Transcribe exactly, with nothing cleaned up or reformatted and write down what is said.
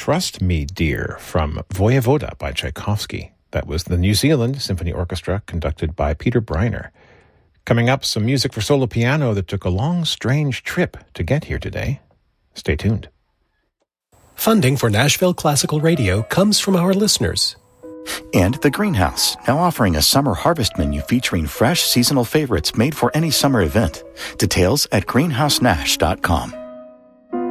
Trust Me, Dear, from Voyevoda by Tchaikovsky. That was the New Zealand Symphony Orchestra, conducted by Peter Briner. Coming up, some music for solo piano that took a long, strange trip to get here today. Stay tuned. Funding for Nashville Classical Radio comes from our listeners. And The Greenhouse, now offering a summer harvest menu featuring fresh seasonal favorites made for any summer event. Details at greenhouse nash dot com.